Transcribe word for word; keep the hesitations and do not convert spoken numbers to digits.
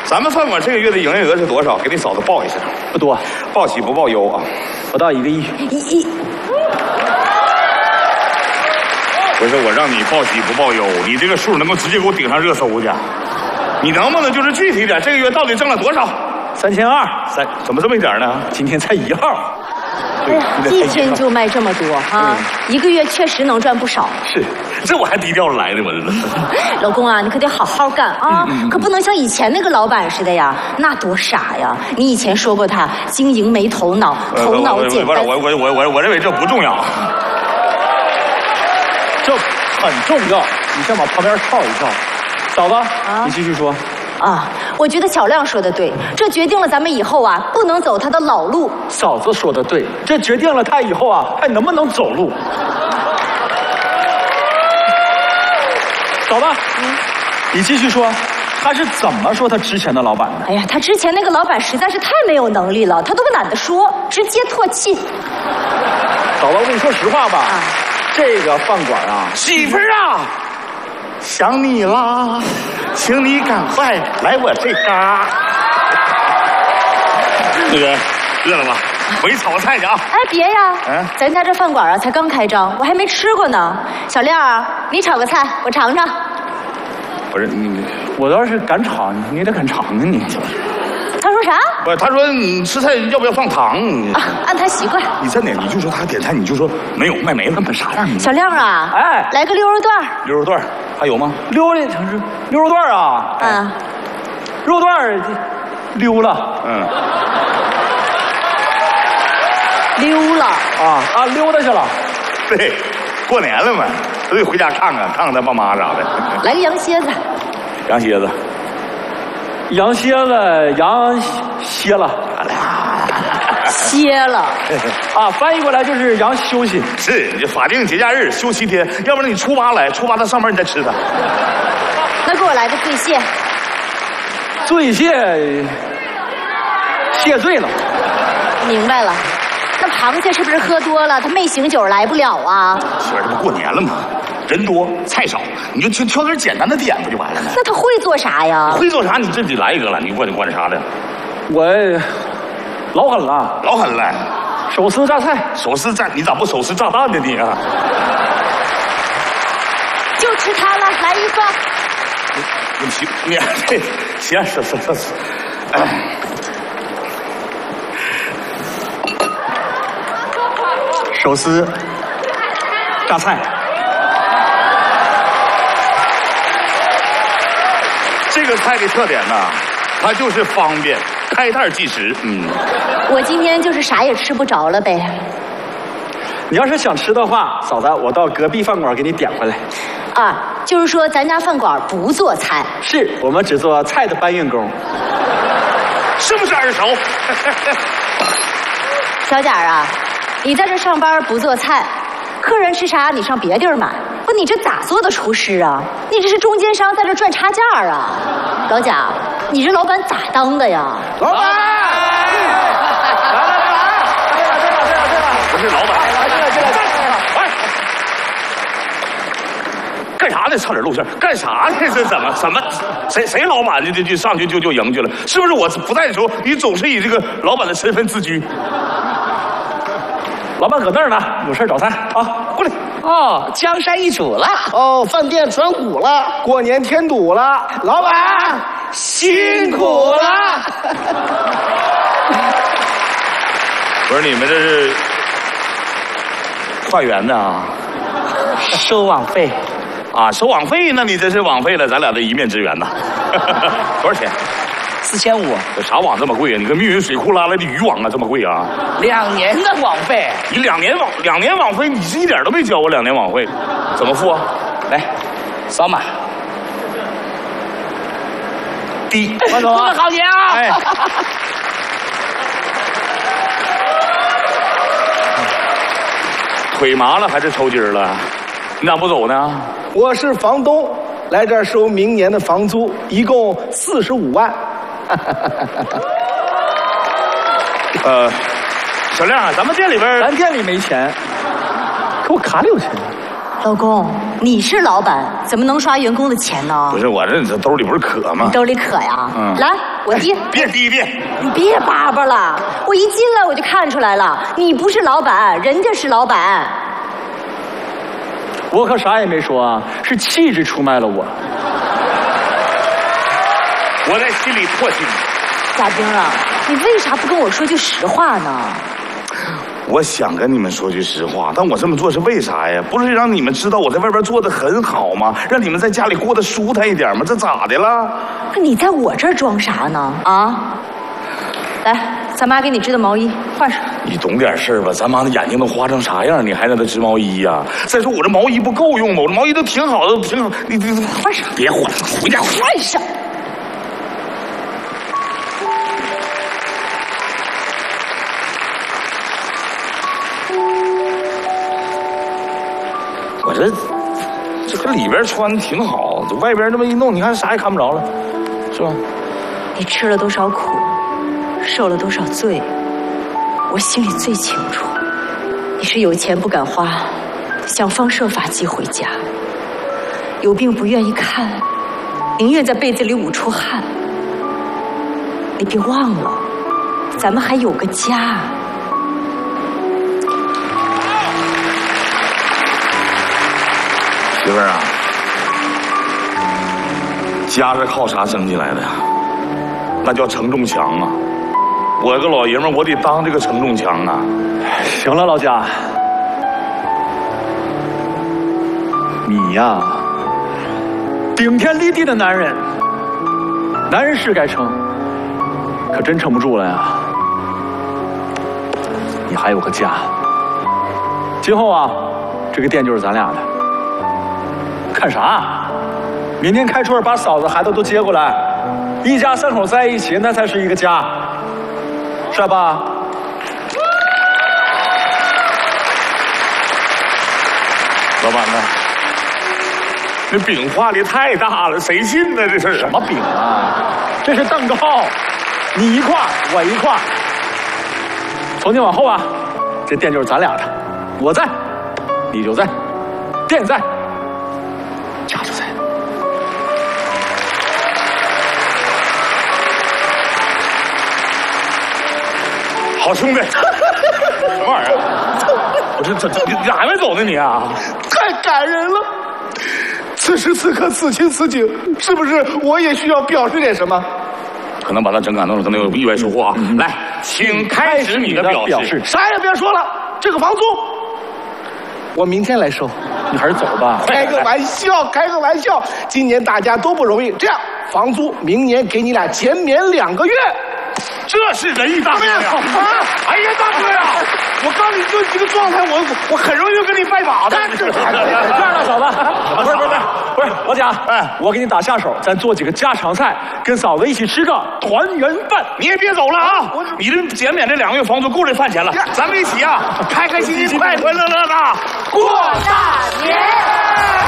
咱们饭馆这个月的营业额是多少？给你嫂子报一下。 不多， 报喜不报忧啊。 不到一个亿。 一亿。 不是我让你报喜不报忧，你这个数能够直接给我顶上热搜去。你能不能就是具体点？这个月到底挣了多少？ 三千二。 三？怎么这么一点呢？ 今天才一号。 哎呀，一天就卖这么多哈，一个月确实能赚不少。 是，这我还低调来的，我这是。 老公啊，你可得好好干啊，可不能像以前那个老板似的呀，那多傻呀！你以前说过他经营没头脑，头脑简单。 我我我我我认为这不重要， 这很重要。你先往旁边靠一靠。嫂子，你继续说。 啊，我觉得小亮说的对，这决定了咱们以后啊不能走他的老路。 嫂子说的对，这决定了他以后啊还能不能走路。嫂子，嗯，你继续说，他是怎么说他之前的老板的？ 哎呀，他之前那个老板实在是太没有能力了，他都懒得说，直接唾弃。 嫂子，我跟你说实话吧，啊、这个饭馆啊， 媳妇儿啊。想你啦，请你赶快来我这嘎。那个，饿了吧？回去炒个菜去啊！ 哎，别呀，嗯，咱家这饭馆啊才刚开张，我还没吃过呢。小亮啊，你炒个菜，我尝尝。 不是你， 我倒是敢尝，你得敢尝啊你。 他说啥？ 不是，他说你吃菜要不要放糖？ 啊，按他习惯。 你真的，你就说他点菜，你就说没有，卖没了，那啥样？ 小亮啊，哎，来个溜肉段。 溜肉段还有吗？ 溜的城市溜肉段啊， 嗯， 肉段溜了， 嗯， 溜了啊啊，溜达去了。 对，过年了嘛，都得回家看看，看看他爸妈啥的。 来个羊蝎子。 羊蝎子。 羊蝎子，羊歇了， 歇了啊！翻译过来就是羊休息。 是，你法定节假日休七天，要不然你初八来，初八他上班你再吃它。 那给我来个醉蟹。 醉蟹，谢醉了。 明白了，那螃蟹是不是喝多了？他没醒酒来不了啊？ 媳妇，这不过年了吗？人多菜少，你就挑挑点简单的点不就完了吗？ 那他会做啥呀？ 会做啥？你这得来一个了，你管你管啥的？ 我老狠了， 老狠了！ 手撕榨菜， 手撕炸，你咋不手撕炸弹呢你啊？ 就吃它了，来一个。 你行，你这行，是是是是。 手撕榨菜。 这个菜的特点呢，它就是方便，开袋即食。嗯， 我今天就是啥也吃不着了呗。 你要是想吃的话，嫂子，我到隔壁饭馆给你点回来。 啊，就是说咱家饭馆不做菜， 是我们只做菜的搬运工， 是不是耳熟？ 小贾啊，你在这上班不做菜，客人吃啥你上别地儿买。不，你这咋做的厨师啊？你这是中间商在这赚差价啊！老贾，你这老板咋当的呀？ 老板，来来来来，对了对了对了对了， 不是老板， 来进来进来进来， 哎，干啥呢？差点露馅，干啥呢？这怎么怎么谁谁老板就就就上去就就赢去了？是不是我不在的时候，你总是以这个老板的身份自居？ 老板搁那儿呢，有事找他啊，过来。 哦，江山易主了。哦，饭店转股了，过年添堵了，老板辛苦了。 不是你们这是化缘呢？ 收网费啊，收网费？那你这是网费了，咱俩的一面之缘呐。多少钱？ 四千五。 这啥网这么贵啊？你跟密云水库拉来的渔网啊，这么贵啊？ 两年的网费。 你两年网两年网费，你是一点都没交我两年网费，怎么付啊？ 来，扫码。 滴， 万总，过个好年啊！哎。 腿麻了还是抽筋了？你咋不走呢？ 我是房东，来这儿收明年的房租，一共四十五万。 呃，小亮啊，咱们店里边， 咱店里没钱，可我卡里有钱。 老公，你是老板，怎么能刷员工的钱呢？ 不是我这兜里不是渴吗？ 你兜里渴呀？嗯。来， 我爹。 别逼别， 你别叭叭了，我一进来我就看出来了，你不是老板，人家是老板。 我可啥也没说啊，是气质出卖了我。 我在心里唾弃你。 大兵啊，你为啥不跟我说句实话呢？ 我想跟你们说句实话，但我这么做是为啥呀？不是让你们知道我在外边做的很好吗？让你们在家里过得舒坦一点吗？这咋的了？ 你在我这儿装啥呢？啊！来，咱妈给你织的毛衣换上。 你懂点事儿吧？咱妈的眼睛都花成啥样，你还让她织毛衣呀、啊？再说我这毛衣不够用吗？我这毛衣都挺好的，挺好。你你换上， 别换，回家换上。 我这这个里边穿的挺好，这外边这么一弄，你看啥也看不着了，是吧？ 你吃了多少苦，受了多少罪，我心里最清楚。你是有钱不敢花，想方设法寄回家；有病不愿意看，宁愿在被子里捂出汗。你别忘了，咱们还有个家。 媳妇儿啊，家是靠啥争起来的呀？那叫承重墙啊！我个老爷们儿，我得当这个承重墙啊！ 行了，老贾，你呀，顶天立地的男人，男人是该撑，可真撑不住了呀！你还有个家，今后啊，这个店就是咱俩的。看啥？明天开春把嫂子孩子都接过来，一家三口在一起，那才是一个家，是吧？ 老板呢？这饼画的太大了，谁信呢？这是什么饼啊？这是蛋糕，你一块，我一块。从今往后啊，这店就是咱俩的，我在，你就在，店在。家就在。 好兄弟，什么玩意儿？我这这这你还没走呢你啊？ 太感人了！此时此刻此情此景，是不是我也需要表示点什么？ 可能把他整感动了，可能有意外收获啊！嗯、来，请开始你的表示。 表示啥也别说了，这个房租我明天来收。 你还是走吧。 开个玩笑，开个玩笑。今年大家都不容易，这样房租明年给你俩减免两个月。 这是仁义大哥呀！ 啊！ 哎呀，大哥呀！我告诉你，就这个状态，我我很容易就跟你拜把子。 这样了，嫂子，不是不是不是，老贾，哎，我给你打下手，咱做几个家常菜，跟嫂子一起吃个团圆饭。 你也别走了啊！你这减免这两个月房租够这饭钱了，咱们一起啊，开开心心、快快乐乐的过大年。